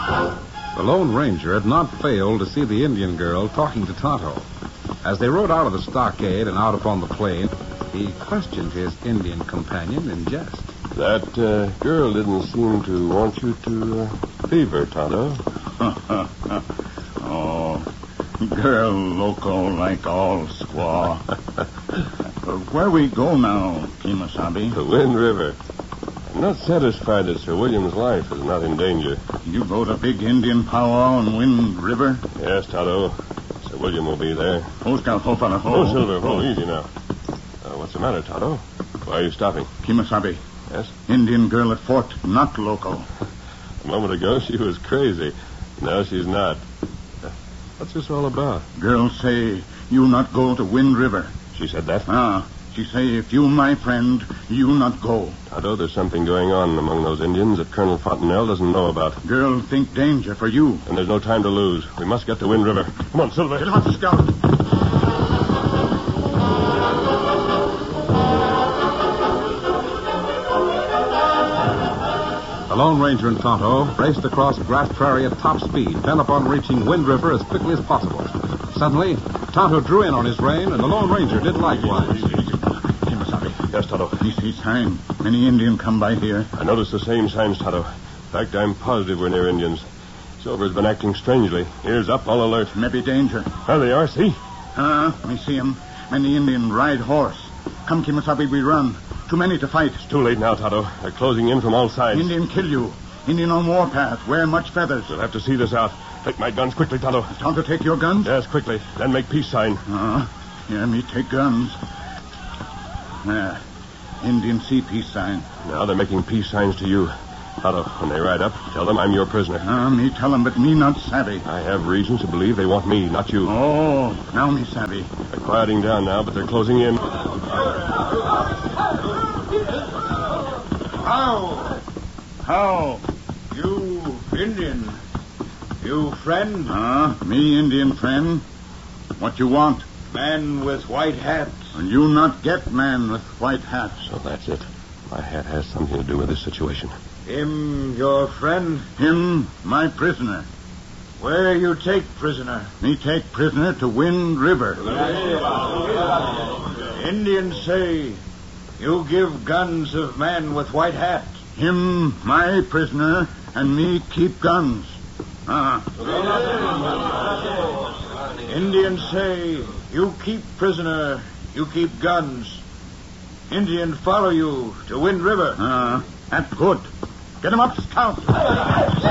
The Lone Ranger had not failed to see the Indian girl talking to Tonto. As they rode out of the stockade and out upon the plain, he questioned his Indian companion in jest. That girl didn't seem to want you to leave her, Tonto. Oh, girl loco like all squaw. Where we go now, Kemosabe? The Wind River. I'm not satisfied that Sir William's life is not in danger. You go to big Indian powwow on Wind River? Yes, Tonto. Sir William will be there. Scout, fella, Oh, Silver, easy now. What's the matter, Tonto? Why are you stopping? Kemosabe. Yes? Indian girl at fort, not loco. A moment ago, she was crazy. Now she's not. What's this all about? Girl say you not go to Wind River. She said that? She say if you my friend, you not go. Tonto, there's something going on among those Indians that Colonel Fontenelle doesn't know about. Girl think danger for you. And there's no time to lose. We must get to Wind River. Come on, Silver. Get him up, Scout. The Lone Ranger and Tonto raced across grass prairie at top speed, bent upon reaching Wind River as quickly as possible. Suddenly, Tonto drew in on his rein, and the Lone Ranger did likewise. Yes, Tonto. He see sign. Many Indian come by here. I noticed the same signs, Tonto. In fact, I'm positive we're near Indians. Silver's been acting strangely. Ears up, all alert. Maybe danger. There they are, see? Me see him. Many Indian ride horse. Come, Kemosabe, we run. Too many to fight. It's too late now, Tonto. They're closing in from all sides. Indian kill you. Indian on warpath. Wear much feathers. We'll have to see this out. Take my guns quickly, Tonto. Tonto, take your guns? Yes, quickly. Then make peace sign. Yeah, me take guns. Indian see peace sign. Now they're making peace signs to you. Tonto, when they ride up, tell them I'm your prisoner. Me tell them, but me not savvy. I have reasons to believe they want me, not you. Oh, now me savvy. They're quieting down now, but they're closing in. How? You Indian. You friend? Me Indian friend. What you want? Man with white hat. And you not get man with white hat. So that's it. My hat has something to do with this situation. Him your friend? Him my prisoner. Where you take prisoner? Me take prisoner to Wind River. Indians say you give guns of man with white hat. Him my prisoner, and me keep guns. Indians say you keep prisoner, you keep guns. Indian follow you to Wind River. That's good. Get him up, Scout.